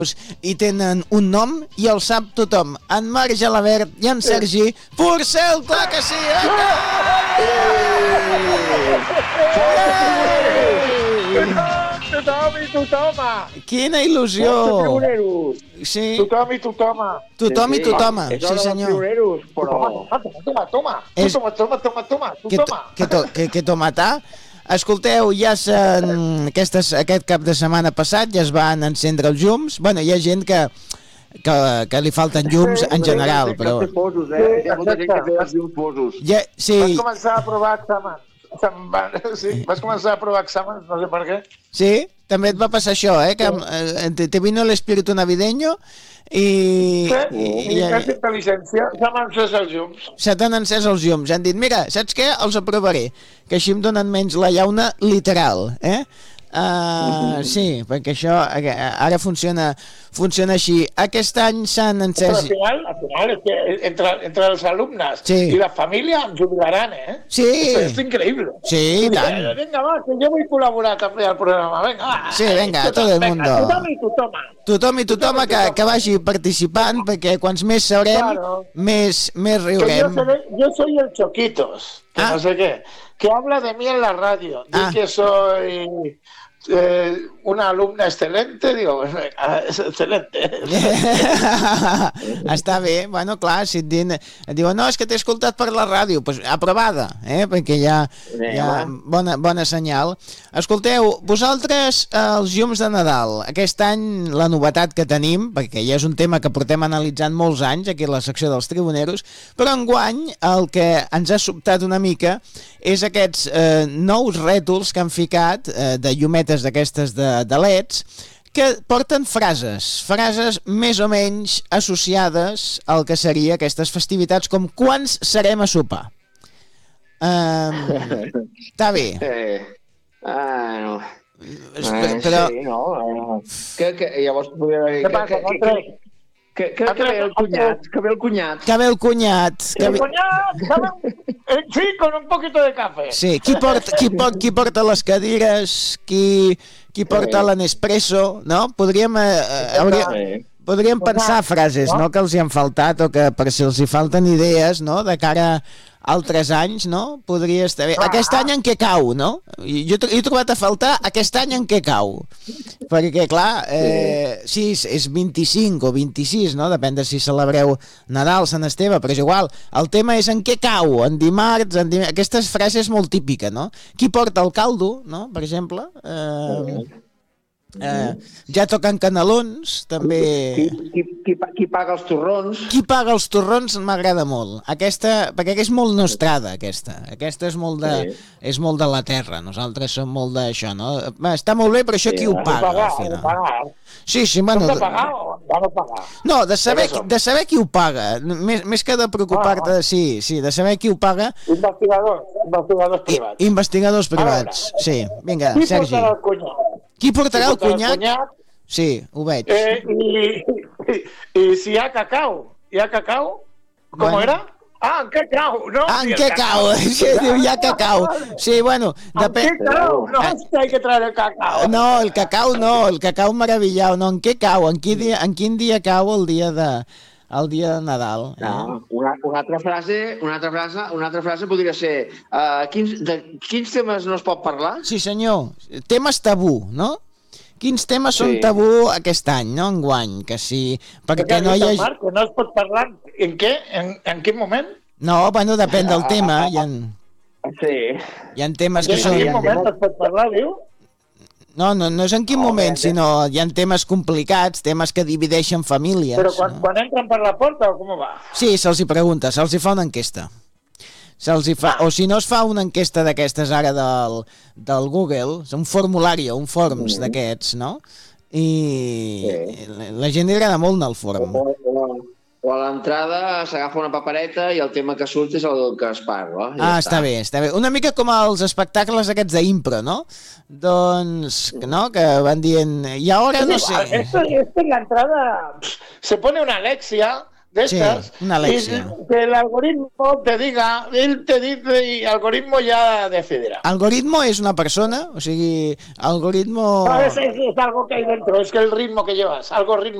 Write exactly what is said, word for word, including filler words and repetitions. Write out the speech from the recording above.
i tenen un nom i el sap tothom. En Marc Gelabert i en Sergi Porcel, clar que sí! Tothom i tothom! Quina il·lusió! Sí. Tothom i tothom! Tothom i tothom, sí senyor. Toma, toma, toma! Toma, toma, toma, toma! Que, to, que, que tomatà? Escolteu, ja aquestes, aquest cap de setmana passat ja es van encendre els llums. Bueno, hi ha gent que, que, que li falten llums en general, però... Fosos, eh? Hi ha molta gent que té els llums fosos. Ja, sí. Vas començar a provar exàmens. Sí, vas començar a provar exàmens, no sé per què. Sí? També et va passar això, eh? Que eh, te vino l'espíritu navideño i... Sí, i és intel·ligència, se m'han encès els llums. Se t'han encès els llums, han dit, mira, saps què? Els aprovaré, que així em donen menys la llauna literal, eh? Uh, sí, perquè això ara funciona funciona així. Aquest any s'han encès... Però al final, al final és que entre, entre els alumnes sí. i la família ens jubilaran, eh? Sí. Esto és increïble. Sí, i tant. Vinga, va, que jo vull col·laborar també al programa. Vinga, va. Sí, vinga, tot el mundo. Tothom i tothom. Tothom i tothom que, que vagi participant, perquè quants més sabrem, claro. més, més riurem. Yo, seré, yo soy el Choquitos, que ah. no sé qué, que habla de mí en la radio. Ah. Dice que soy... Eh, una alumna excelente, digo, es excelente. Està bé, bueno, clar, si et diuen, et diuen no, és que t'he escoltat per la ràdio, doncs pues, aprovada, eh? Perquè hi ha, hi ha bona, bona senyal. Escolteu, vosaltres, els llums de Nadal, aquest any la novetat que tenim, perquè ja és un tema que portem analitzant molts anys aquí a la secció dels tribuneros, però enguany el que ens ha sobtat una mica és aquests eh, nous rètols que han ficat eh, de llumetes d'aquestes de, de leds que porten frases, frases més o menys associades al que seria aquestes festivitats com quants serem a sopar. Està um, bé. Eh, ah, no. Eh, però... Sí, no, no. Que, que, llavors podria haver... Què passa? Que, que, que, que, que ve el cunyat, que ve el cunyat. Que ve el cunyat. Que ve... El cunyat, sí, con un poquito de café. Sí, qui porta, qui, porta, qui porta les cadires, qui, qui porta sí. l'Nespresso, no? Podríem, eh, hauria, sí. podríem pensar frases, no?, que els hi han faltat o que per si els hi falten idees, no?, de cara altres anys, no? Podria estar bé. Aquest any en què cau, no? Jo, jo he trobat a faltar aquest any en què cau. Perquè, clar, eh, sí, és vint-i-cinc o vint-i-sis, no? Depèn de si celebreu Nadal, Sant Esteve, però és igual. El tema és en què cau, en dimarts, en dimarts... Aquesta frase és molt típica, no? Qui porta el caldo, no?, per exemple. Eh... Eh, ja toquen canelons també. Qui, qui, qui, qui paga els torrons? Qui paga els torrons m'agrada molt. Aquesta, perquè és molt nostrada, aquesta. Aquesta és molt de, sí. és molt de la terra. Nosaltres som molt d'això, no? Està molt bé, però això sí, qui ho paga, pagar, al final? Pagar. Sí, sí, bueno... de pagar o de no pagar? No, de saber, de saber qui ho paga. Més, més que de preocupar-te... Ah, sí, sí, de saber qui ho paga... Investigadors, investigadors privats. I, investigadors privats, veure, sí. Vinga, qui Sergi. Portarà el conyac? Qui portarà qui el conyac? el conyac? Sí, ho veig. Eh, i, i, I si hi ha cacau? Hi ha cacau? Com bueno. era? Ah, en què cau? No, ah, en què cau? Sí, diu, hi ha cacau. Sí, bueno... En què cau? No, és que hay que traer el cacau. No, el cacau no, el cacau meravellau. No, en què cau? En quin dia, en quin dia cau el dia de... el dia de Nadal. Eh? No, una, una, altra frase, una, altra frase, una altra frase podria ser uh, quins, de quins temes no es pot parlar? Sí, senyor. Temes tabú, no? Quins temes sí. són tabú aquest any, no? Enguany, que sí... Perquè, perquè no hi ha... Marc, no es pot parlar en què? En, en quin moment? No, bueno, depèn del tema. Hi ha... Sí. Hi ha temes que són... En quin moment es pot parlar, diu? No, no, no és en quin oh, moment, bé, sinó hi ha temes complicats, temes que divideixen famílies. Però quan, no? quan entren per la porta o com va? Sí, se'ls hi pregunta, se'ls hi fa una enquesta. Se'ls hi fa, ah. O si no es fa una enquesta d'aquestes ara del, del Google, un formulari o un forms mm. d'aquests, no? I sí. la gent li agrada molt anar al form. O, o, o a l'entrada s'agafa una papereta i el tema que surt és el que es parla. Ah, està. està bé, està bé. Una mica com els espectacles aquests d'impro, no? Doncs, no? Que van dient, i ara no sé... Esto, esto en la entrada se pone una Alexia de estas, sí, una Alexia. Y que el algoritmo te diga, él te dice y el algoritmo ya decidirá. ¿Algoritmo es una persona? O sigui, algoritmo... No, es, es, es algo que hay dentro, es que el ritmo que llevas, algo ritmo.